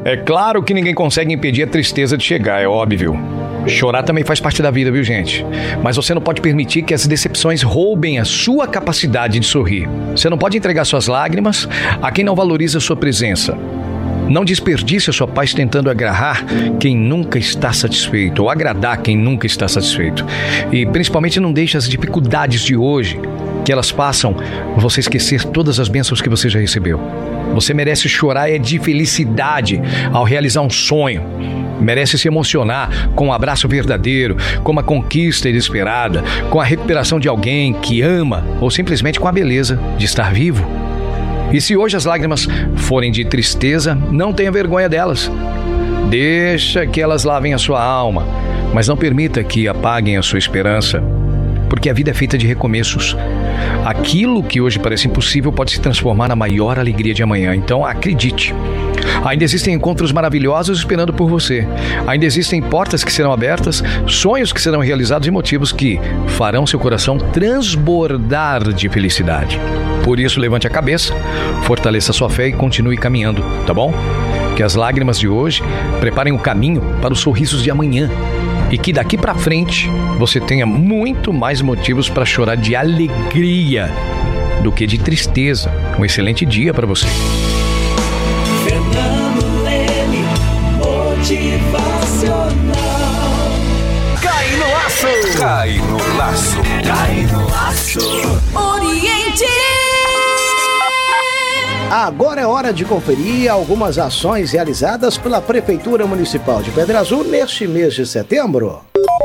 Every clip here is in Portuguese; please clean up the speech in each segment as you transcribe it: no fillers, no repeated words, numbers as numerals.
É claro que ninguém consegue impedir a tristeza de chegar, é óbvio. Chorar também faz parte da vida, viu, gente? Mas você não pode permitir que as decepções roubem a sua capacidade de sorrir. Você não pode entregar suas lágrimas a quem não valoriza a sua presença. Não desperdice a sua paz tentando agarrar quem nunca está satisfeito ou agradar quem nunca está satisfeito. E principalmente não deixe as dificuldades de hoje, que elas façam você esquecer todas as bênçãos que você já recebeu. Você merece chorar de felicidade ao realizar um sonho. Merece se emocionar com um abraço verdadeiro, com uma conquista inesperada, com a recuperação de alguém que ama ou simplesmente com a beleza de estar vivo. E se hoje as lágrimas forem de tristeza, não tenha vergonha delas. Deixa que elas lavem a sua alma, mas não permita que apaguem a sua esperança, porque a vida é feita de recomeços. Aquilo que hoje parece impossível pode se transformar na maior alegria de amanhã. Então acredite. Ainda existem encontros maravilhosos esperando por você. Ainda existem portas que serão abertas, sonhos que serão realizados e motivos que farão seu coração transbordar de felicidade. Por isso, levante a cabeça, fortaleça sua fé e continue caminhando, tá bom? Que as lágrimas de hoje preparem o caminho para os sorrisos de amanhã. E que daqui para frente você tenha muito mais motivos para chorar de alegria do que de tristeza. Um excelente dia para você. Fernando Leme, motivacional. Cai no laço. Cai no laço. Cai no laço. Oriente. Agora é hora de conferir algumas ações realizadas pela Prefeitura Municipal de Pedra Azul neste mês de setembro.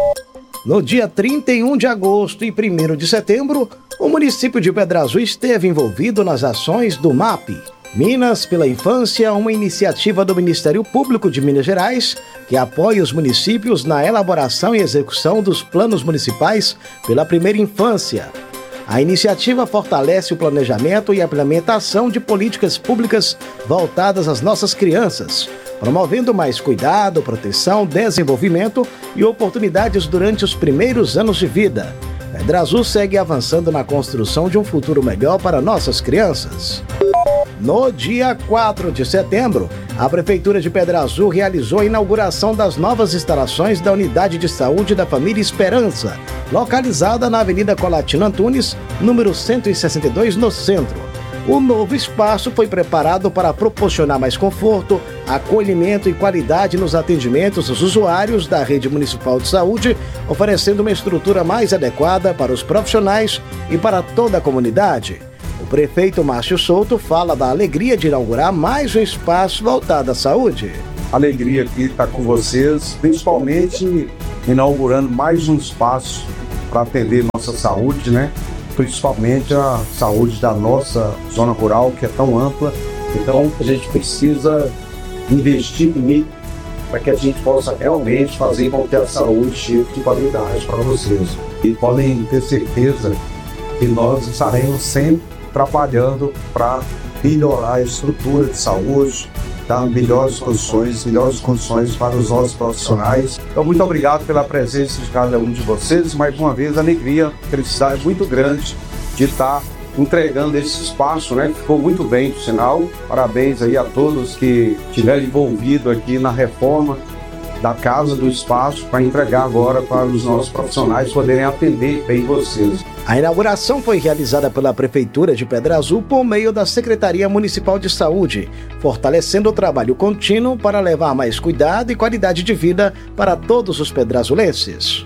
No dia 31 de agosto e 1º de setembro, o município de Pedra Azul esteve envolvido nas ações do MAP, Minas pela Infância, uma iniciativa do Ministério Público de Minas Gerais que apoia os municípios na elaboração e execução dos planos municipais pela primeira infância. A iniciativa fortalece o planejamento e a implementação de políticas públicas voltadas às nossas crianças, promovendo mais cuidado, proteção, desenvolvimento e oportunidades durante os primeiros anos de vida. Pedra Azul segue avançando na construção de um futuro melhor para nossas crianças. No dia 4 de setembro, a Prefeitura de Pedra Azul realizou a inauguração das novas instalações da Unidade de Saúde da Família Esperança, localizada na Avenida Colatina Antunes, número 162, no centro. O novo espaço foi preparado para proporcionar mais conforto, acolhimento e qualidade nos atendimentos dos usuários da rede municipal de saúde, oferecendo uma estrutura mais adequada para os profissionais e para toda a comunidade. O prefeito Márcio Souto fala da alegria de inaugurar mais um espaço voltado à saúde. Alegria aqui estar com vocês, principalmente inaugurando mais um espaço para atender nossa saúde, né? Principalmente a saúde da nossa zona rural, que é tão ampla. Então, a gente precisa investir nisso para que a gente possa realmente fazer com que a saúde chegue de qualidade para vocês. E podem ter certeza que nós estaremos sempre trabalhando para melhorar a estrutura de saúde, dar melhores condições para os nossos profissionais. Então, muito obrigado pela presença de cada um de vocês. Mais uma vez, alegria, felicidade muito grande de estar entregando esse espaço, né? Ficou muito bem, por sinal. Parabéns aí a todos que estiveram envolvidos aqui na reforma da casa, do espaço, para entregar agora para os nossos profissionais poderem atender bem vocês. A inauguração foi realizada pela Prefeitura de Pedra Azul por meio da Secretaria Municipal de Saúde, fortalecendo o trabalho contínuo para levar mais cuidado e qualidade de vida para todos os pedrazulenses.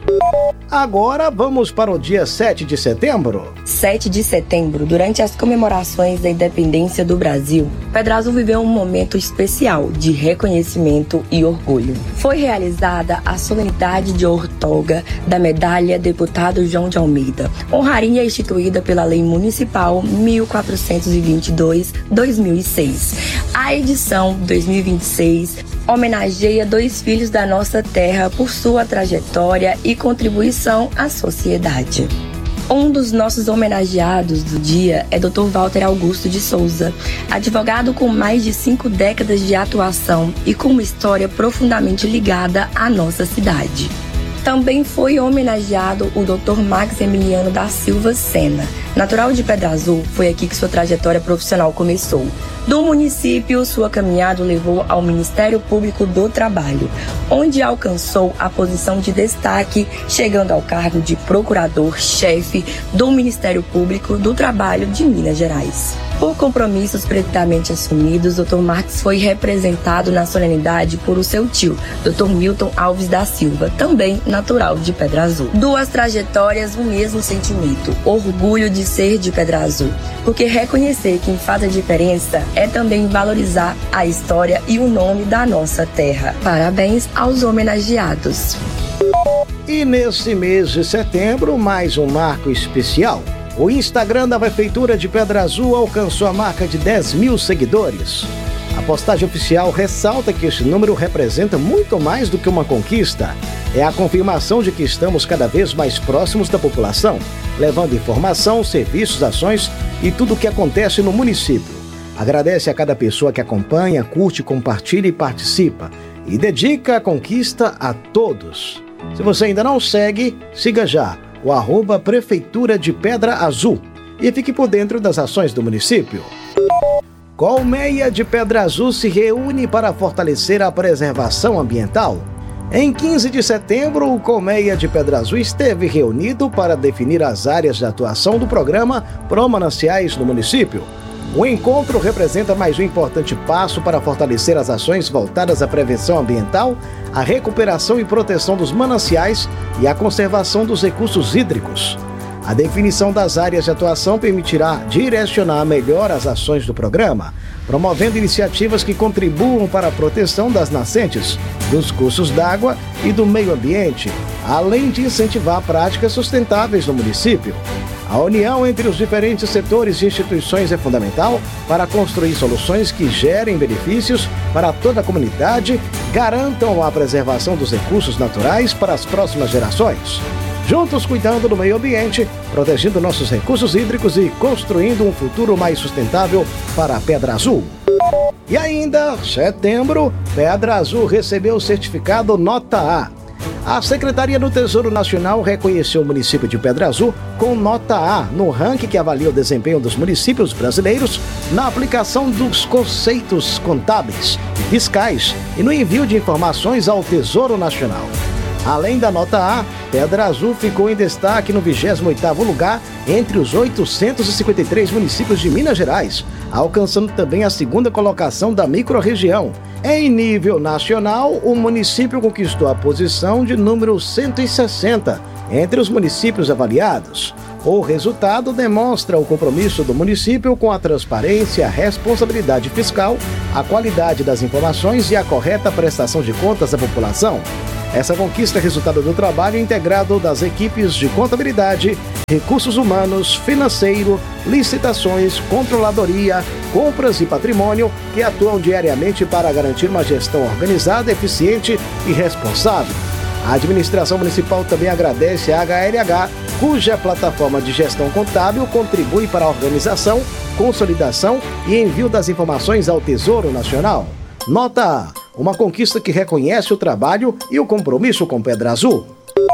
Agora vamos para o dia 7 de setembro. 7 de setembro, durante as comemorações da independência do Brasil, Pedra Azul viveu um momento especial de reconhecimento e orgulho. Foi realizada a solenidade de outorga da medalha Deputado João de Almeida, honraria instituída pela Lei Municipal 1422/2006. A edição 2026 homenageia 2 filhos da nossa terra por sua trajetória e contribuição à sociedade. Um dos nossos homenageados do dia é Dr. Walter Augusto de Souza, advogado com mais de 5 décadas de atuação e com uma história profundamente ligada à nossa cidade. Também foi homenageado o Dr. Max Emiliano da Silva Sena, Natural de Pedra Azul, foi aqui que sua trajetória profissional começou. Do município, sua caminhada o levou ao Ministério Público do Trabalho, onde alcançou a posição de destaque, chegando ao cargo de procurador-chefe do Ministério Público do Trabalho de Minas Gerais. Por compromissos previamente assumidos, Dr. Marques foi representado na solenidade por o seu tio, Dr. Milton Alves da Silva, também natural de Pedra Azul. Duas trajetórias, o mesmo sentimento, orgulho de ser de Pedra Azul, porque reconhecer quem faz a diferença é também valorizar a história e o nome da nossa terra. Parabéns aos homenageados. E nesse mês de setembro, mais um marco especial. O Instagram da Prefeitura de Pedra Azul alcançou a marca de 10 mil seguidores. A postagem oficial ressalta que este número representa muito mais do que uma conquista. É a confirmação de que estamos cada vez mais próximos da população, levando informação, serviços, ações e tudo o que acontece no município. Agradece a cada pessoa que acompanha, curte, compartilha e participa. E dedica a conquista a todos. Se você ainda não segue, siga já o @Prefeitura de Pedra Azul e fique por dentro das ações do município. Colmeia de Pedra Azul se reúne para fortalecer a preservação ambiental. Em 15 de setembro, o Colmeia de Pedra Azul esteve reunido para definir as áreas de atuação do programa Pró-Mananciais no município. O encontro representa mais um importante passo para fortalecer as ações voltadas à prevenção ambiental, à recuperação e proteção dos mananciais e à conservação dos recursos hídricos. A definição das áreas de atuação permitirá direcionar melhor as ações do programa, promovendo iniciativas que contribuam para a proteção das nascentes, dos cursos d'água e do meio ambiente, além de incentivar práticas sustentáveis no município. A união entre os diferentes setores e instituições é fundamental para construir soluções que gerem benefícios para toda a comunidade, garantam a preservação dos recursos naturais para as próximas gerações. Juntos cuidando do meio ambiente, protegendo nossos recursos hídricos e construindo um futuro mais sustentável para a Pedra Azul. E ainda, setembro, Pedra Azul recebeu o certificado Nota A. A Secretaria do Tesouro Nacional reconheceu o município de Pedra Azul com nota A no ranking que avalia o desempenho dos municípios brasileiros na aplicação dos conceitos contábeis e fiscais e no envio de informações ao Tesouro Nacional. Além da nota A, Pedra Azul ficou em destaque no 28º lugar entre os 853 municípios de Minas Gerais, alcançando também a segunda colocação da microrregião. Em nível nacional, o município conquistou a posição de número 160 entre os municípios avaliados. O resultado demonstra o compromisso do município com a transparência, a responsabilidade fiscal, a qualidade das informações e a correta prestação de contas à população. Essa conquista é resultado do trabalho integrado das equipes de contabilidade, recursos humanos, financeiro, licitações, controladoria, compras e patrimônio, que atuam diariamente para garantir uma gestão organizada, eficiente e responsável. A administração municipal também agradece a HLH, cuja plataforma de gestão contábil contribui para a organização, consolidação e envio das informações ao Tesouro Nacional. Nota A, uma conquista que reconhece o trabalho e o compromisso com Pedra Azul.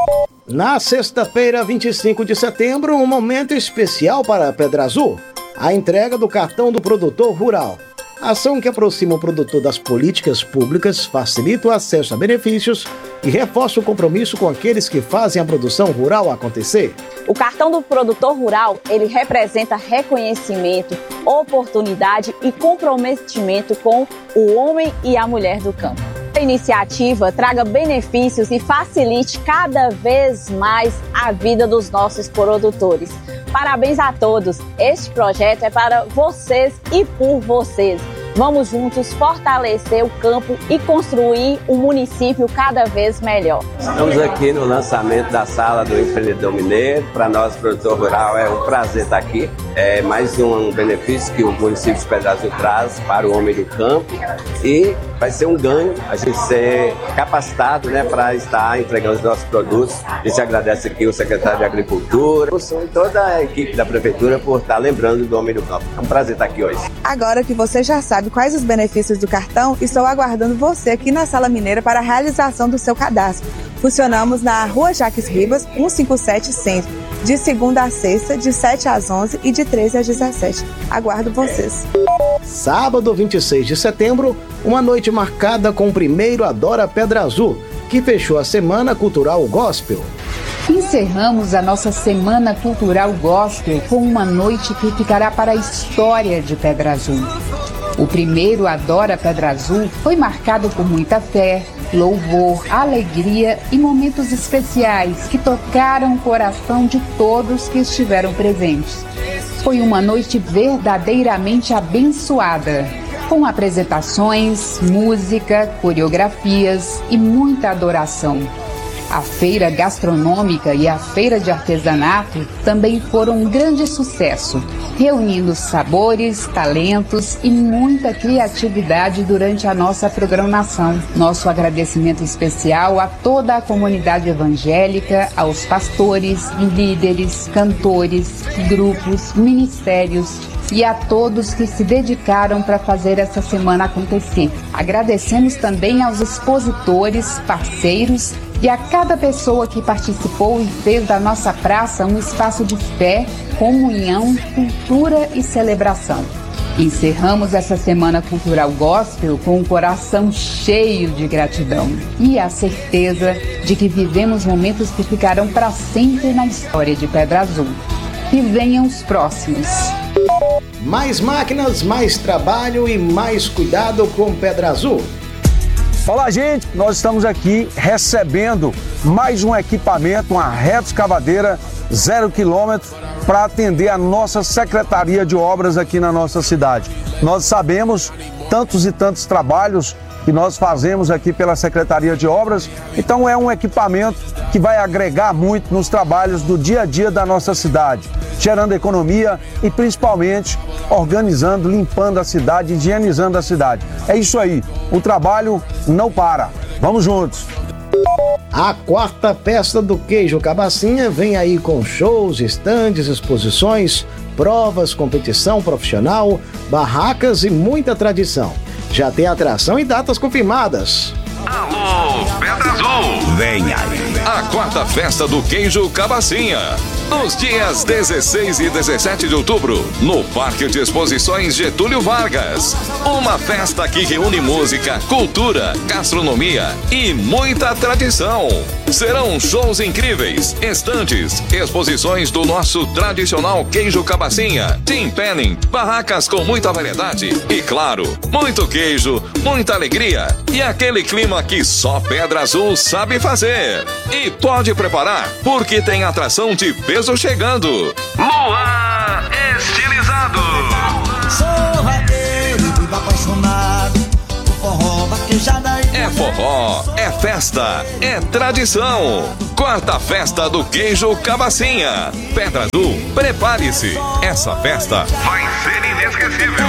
Na sexta-feira, 25 de setembro, um momento especial para Pedra Azul, a entrega do cartão do produtor rural. Ação que aproxima o produtor das políticas públicas, facilita o acesso a benefícios e reforça o compromisso com aqueles que fazem a produção rural acontecer. O cartão do produtor rural, ele representa reconhecimento, oportunidade e comprometimento com o homem e a mulher do campo. A iniciativa traga benefícios e facilite cada vez mais a vida dos nossos produtores. Parabéns a todos! Este projeto é para vocês e por vocês. Vamos juntos fortalecer o campo e construir um município cada vez melhor. Estamos aqui no lançamento da Sala do Empreendedor Mineiro. Para nós, produtor rural, é um prazer estar aqui. É mais um benefício que o município de Pedra Azul traz para o homem do campo. E vai ser um ganho a gente ser capacitado, né, para estar entregando os nossos produtos. A gente agradece aqui o secretário de Agricultura e toda a equipe da Prefeitura por estar lembrando do homem do campo. É um prazer estar aqui hoje. Agora que você já sabe quais os benefícios do cartão, estou aguardando você aqui na Sala Mineira para a realização do seu cadastro. Funcionamos na Rua Jaques Ribas, 157 Centro. de segunda a sexta, de 7 às 11 e de 13 às 17. Aguardo vocês. Sábado, 26 de setembro, uma noite marcada com o primeiro Adora Pedra Azul, que fechou a Semana Cultural Gospel. Encerramos a nossa Semana Cultural Gospel com uma noite que ficará para a história de Pedra Azul. O primeiro Adora Pedra Azul foi marcado por muita fé, louvor, alegria e momentos especiais que tocaram o coração de todos que estiveram presentes. Foi uma noite verdadeiramente abençoada, com apresentações, música, coreografias e muita adoração. A feira gastronômica e a feira de artesanato também foram um grande sucesso, reunindo sabores, talentos e muita criatividade durante a nossa programação. Nosso agradecimento especial a toda a comunidade evangélica, aos pastores, líderes, cantores, grupos, ministérios e a todos que se dedicaram para fazer essa semana acontecer. Agradecemos também aos expositores, parceiros e a cada pessoa que participou e fez da nossa praça um espaço de fé, comunhão, cultura e celebração. Encerramos essa Semana Cultural Gospel com o coração cheio de gratidão e a certeza de que vivemos momentos que ficarão para sempre na história de Pedra Azul. Que venham os próximos. Mais máquinas, mais trabalho e mais cuidado com Pedra Azul. Olá, gente, nós estamos aqui recebendo mais um equipamento, uma retroescavadeira 0 km para atender a nossa Secretaria de Obras aqui na nossa cidade. Nós sabemos tantos e tantos trabalhos que nós fazemos aqui pela Secretaria de Obras, então é um equipamento que vai agregar muito nos trabalhos do dia a dia da nossa cidade, gerando economia e principalmente organizando, limpando a cidade, higienizando a cidade. É isso aí, o trabalho não para. Vamos juntos! A quarta festa do queijo Cabacinha vem aí com shows, estandes, exposições, provas, competição profissional, barracas e muita tradição. Já tem atração e datas confirmadas. Alô, Pedra Azul! Vem aí! A quarta festa do queijo Cabacinha. Nos dias 16 e 17 de outubro, no Parque de Exposições Getúlio Vargas. Uma festa que reúne música, cultura, gastronomia e muita tradição. Serão shows incríveis, estantes, exposições do nosso tradicional queijo Cabacinha, team penning, barracas com muita variedade e, claro, muito queijo, muita alegria e aquele clima que só Pedra Azul sabe fazer. E pode preparar, porque tem atração de peso chegando. Luan Estilizado. Sou vaqueiro, vivo apaixonado por forró, vaquejada e... É forró, é festa, é tradição. Quarta festa do queijo Cabacinha. Pedra Azul, prepare-se. Essa festa vai ser inesquecível.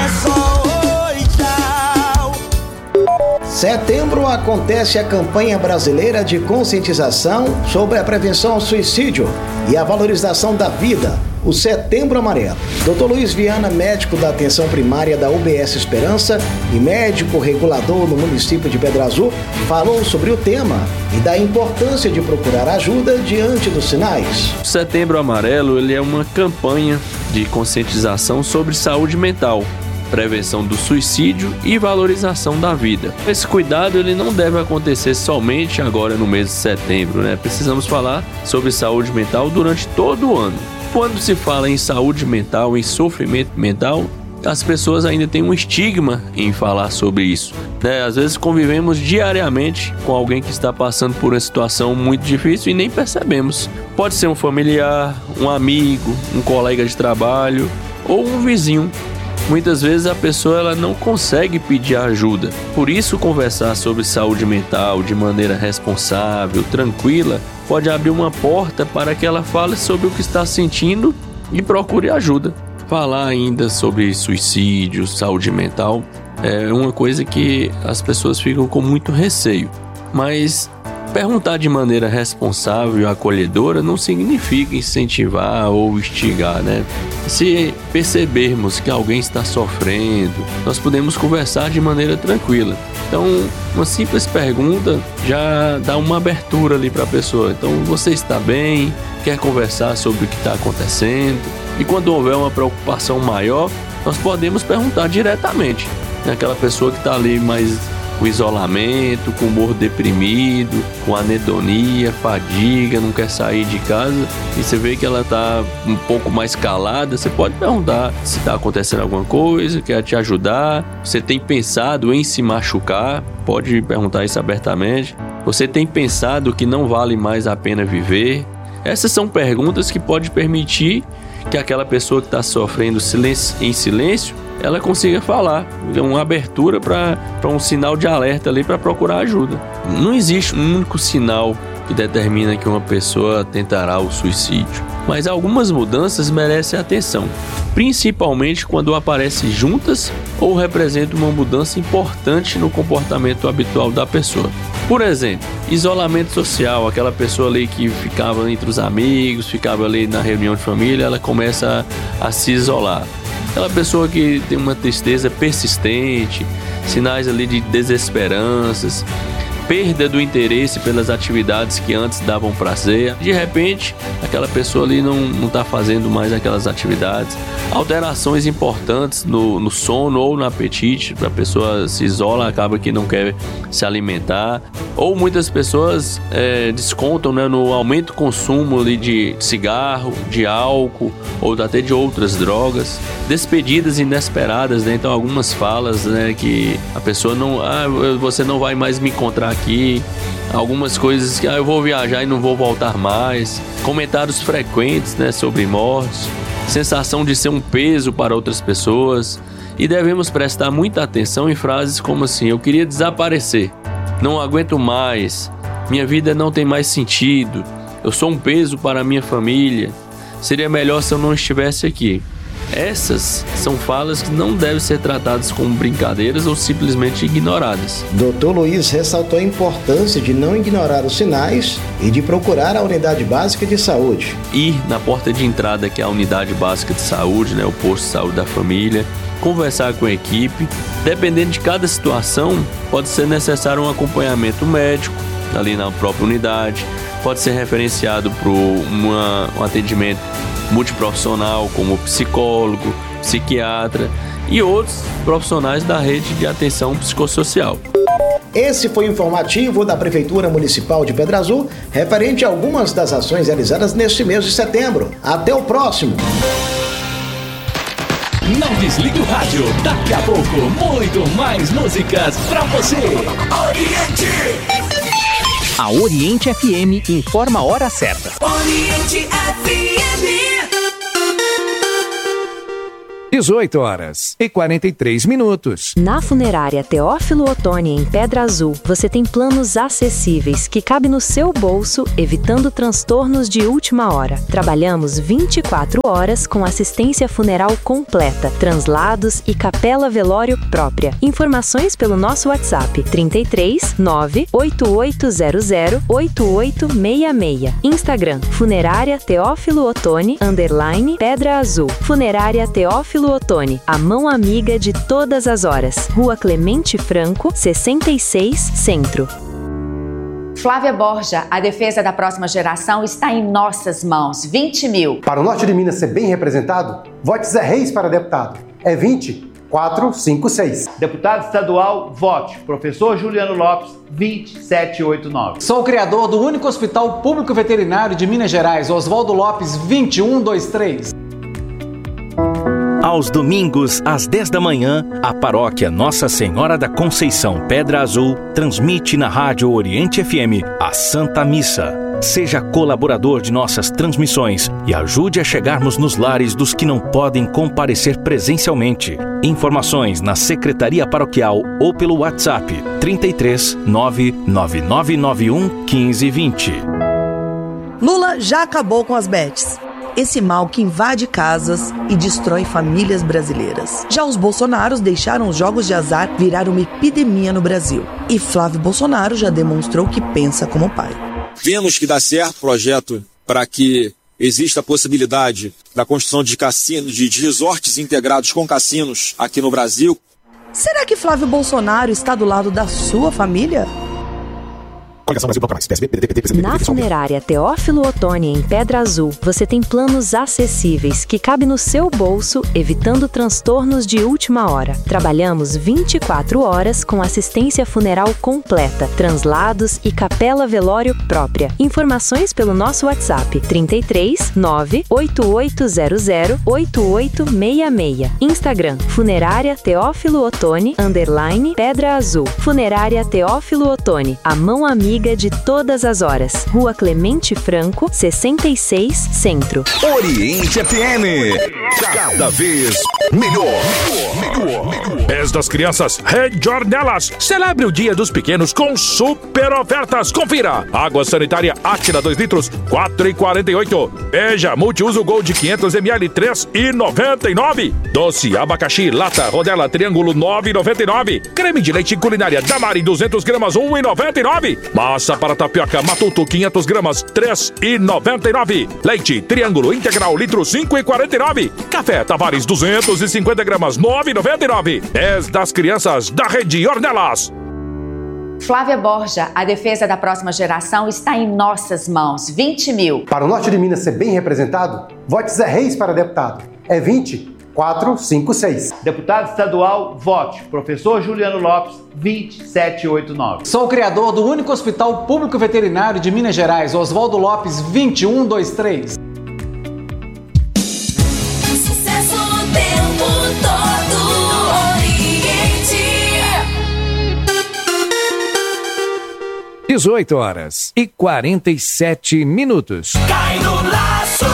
Setembro acontece a campanha brasileira de conscientização sobre a prevenção ao suicídio e a valorização da vida, o Setembro Amarelo. Dr. Luiz Viana, médico da atenção primária da UBS Esperança e médico regulador no município de Pedra Azul, falou sobre o tema e da importância de procurar ajuda diante dos sinais. O Setembro Amarelo ele é uma campanha de conscientização sobre saúde mental, prevenção do suicídio e valorização da vida. Esse cuidado ele não deve acontecer somente agora no mês de setembro, né? Precisamos falar sobre saúde mental durante todo o ano. Quando se fala em saúde mental, em sofrimento mental, as pessoas ainda têm um estigma em falar sobre isso, né? Às vezes convivemos diariamente com alguém que está passando por uma situação muito difícil e nem percebemos. Pode ser um familiar, um amigo, um colega de trabalho ou um vizinho. Muitas vezes a pessoa ela não consegue pedir ajuda. Por isso, conversar sobre saúde mental de maneira responsável, tranquila, pode abrir uma porta para que ela fale sobre o que está sentindo e procure ajuda. Falar ainda sobre suicídio, saúde mental, é uma coisa que as pessoas ficam com muito receio. Mas perguntar de maneira responsável e acolhedora não significa incentivar ou instigar, né? Se percebermos que alguém está sofrendo, nós podemos conversar de maneira tranquila. Então, uma simples pergunta já dá uma abertura ali para a pessoa. Então, você está bem? quer conversar sobre o que está acontecendo. E quando houver uma preocupação maior, nós podemos perguntar diretamente. Aquela pessoa que está ali mais com isolamento, com humor deprimido, com anedonia, fadiga, não quer sair de casa, e você vê que ela está um pouco mais calada, você pode perguntar se está acontecendo alguma coisa, quer te ajudar, você tem pensado em se machucar, pode perguntar isso abertamente, você tem pensado que não vale mais a pena viver. Essas são perguntas que podem permitir que aquela pessoa que está sofrendo em silêncio, ela consiga falar, uma abertura para um sinal de alerta ali para procurar ajuda. Não existe um único sinal que determina que uma pessoa tentará o suicídio, mas algumas mudanças merecem atenção, principalmente quando aparecem juntas ou representam uma mudança importante no comportamento habitual da pessoa. Por exemplo, isolamento social, aquela pessoa ali que ficava entre os amigos, ficava ali na reunião de família, ela começa a se isolar. Aquela pessoa que tem uma tristeza persistente, sinais ali de desesperanças, perda do interesse pelas atividades que antes davam prazer. De repente, aquela pessoa ali não está fazendo mais aquelas atividades. Alterações importantes no sono ou no apetite, a pessoa se isola, acaba que não quer se alimentar. Ou muitas pessoas descontam, né, no aumento do consumo ali de cigarro, de álcool ou até de outras drogas. Despedidas inesperadas, né? Então algumas falas, né, que a pessoa você não vai mais me encontrar aqui. Algumas coisas que eu vou viajar e não vou voltar mais. Comentários frequentes, né, sobre mortes. Sensação de ser um peso para outras pessoas. E devemos prestar muita atenção em frases como assim: eu queria desaparecer, não aguento mais, minha vida não tem mais sentido, eu sou um peso para a minha família, seria melhor se eu não estivesse aqui. Essas são falas que não devem ser tratadas como brincadeiras ou simplesmente ignoradas. Dr. Luiz ressaltou a importância de não ignorar os sinais e de procurar a unidade básica de saúde. Ir na porta de entrada, que é a unidade básica de saúde, né, o posto de saúde da família, conversar com a equipe. Dependendo de cada situação, pode ser necessário um acompanhamento médico ali na própria unidade, pode ser referenciado para um atendimento multiprofissional, como psicólogo, psiquiatra e outros profissionais da rede de atenção psicossocial. Esse foi o informativo da Prefeitura Municipal de Pedra Azul, referente a algumas das ações realizadas neste mês de setembro. Até o próximo! Não desligue o rádio, daqui a pouco, muito mais músicas pra você. Oriente! A Oriente FM informa a hora certa. Oriente FM. 18h43. Na Funerária Teófilo Otoni, em Pedra Azul, você tem planos acessíveis que cabem no seu bolso, evitando transtornos de última hora. Trabalhamos 24 horas com assistência funeral completa, translados e capela velório própria. Informações pelo nosso WhatsApp 33 98800 8866. Instagram Funerária Teófilo Otoni _ Pedra Azul. Funerária Teófilo Otoni, a mão amiga de todas as horas. Rua Clemente Franco, 66, Centro. Flávia Borja, a defesa da próxima geração está em nossas mãos. 20 mil. Para o norte de Minas ser bem representado, vote Zé Reis para deputado. É 20456. Deputado estadual, vote Professor Juliano Lopes, 20789. Sou o criador do único hospital público veterinário de Minas Gerais, Oswaldo Lopes, 2123. Aos domingos, às 10 da manhã, a paróquia Nossa Senhora da Conceição Pedra Azul transmite na Rádio Oriente FM a Santa Missa. Seja colaborador de nossas transmissões e ajude a chegarmos nos lares dos que não podem comparecer presencialmente. Informações na Secretaria Paroquial ou pelo WhatsApp 33 99991 1520. Lula já acabou com as bets. Esse mal que invade casas e destrói famílias brasileiras. Já os Bolsonaros deixaram os jogos de azar virar uma epidemia no Brasil. E Flávio Bolsonaro já demonstrou que pensa como pai. Vemos que dá certo o projeto para que exista a possibilidade da construção de cassinos, de resorts integrados com cassinos aqui no Brasil. Será que Flávio Bolsonaro está do lado da sua família? Na Funerária Teófilo Otoni, em Pedra Azul, você tem planos acessíveis que cabem no seu bolso, evitando transtornos de última hora. Trabalhamos 24 horas com assistência funeral completa, translados e capela velório própria. Informações pelo nosso WhatsApp 33 98800 8866. Instagram Funerária Teófilo Otoni _ Pedra Azul. Funerária Teófilo Otoni, a mão amiga de todas as horas. Rua Clemente Franco, 66, Centro. Oriente FM. Cada vez melhor. Mês das Crianças Rede Ornelas. Celebre o Dia dos Pequenos com super ofertas. Confira. Água sanitária Átila 2 litros, R$4,48. Beija multiuso Gold 500 ml, R$3,99. Doce abacaxi lata rodela triângulo, R$9,99. Creme de leite culinária Damari 200 gramas, R$1,99. Massa para tapioca Matuto 500 gramas, R$3,99. Leite triângulo integral litro, R$5,49. Café Tavares 250 gramas, R$9,99. Mês das Crianças da Rede Ornelas. Flávia Borja, a defesa da próxima geração está em nossas mãos. 20 mil. Para o norte de Minas ser bem representado, vote Zé Reis para deputado. É 20456. Deputado estadual, vote Professor Juliano Lopes, 20789. Sou o criador do único hospital público veterinário de Minas Gerais, Oswaldo Lopes, 2123. Sucesso o tempo todo, Oriente. 18h47. Cai no laço.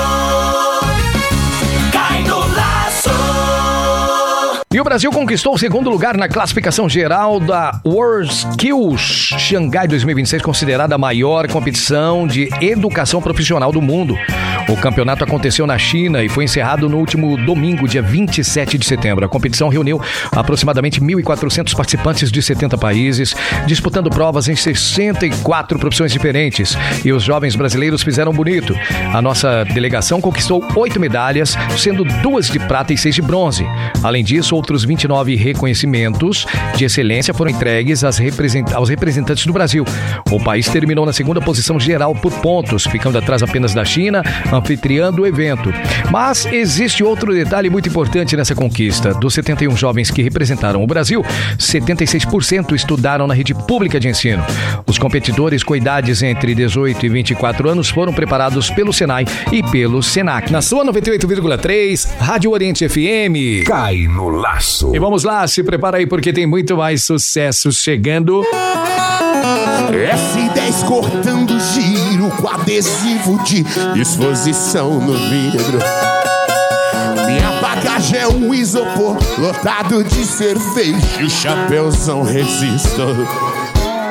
Cai no laço. E o Brasil conquistou o segundo lugar na classificação geral da World Skills Xangai 2026, considerada a maior competição de educação profissional do mundo. O campeonato aconteceu na China e foi encerrado no último domingo, dia 27 de setembro. A competição reuniu aproximadamente 1.400 participantes de 70 países, disputando provas em 64 profissões diferentes. E os jovens brasileiros fizeram bonito. A nossa delegação conquistou 8 medalhas, sendo 2 de prata e 6 de bronze. Além disso, outros 29 reconhecimentos de excelência foram entregues aos representantes do Brasil. O país terminou na segunda posição geral por pontos, ficando atrás apenas da China, anfitriã do evento. Mas existe outro detalhe muito importante nessa conquista. Dos 71 jovens que representaram o Brasil, 76% estudaram na rede pública de ensino. Os competidores com idades entre 18 e 24 anos foram preparados pelo Senai e pelo Senac. Na sua 98,3, Rádio Oriente FM. Cai no laço. E vamos lá, se prepara aí porque tem muito mais sucesso chegando. S10 cortando giro com adesivo de exposição no vidro. Minha bagagem é um isopor lotado de cerveja e o chapéuzão resistor.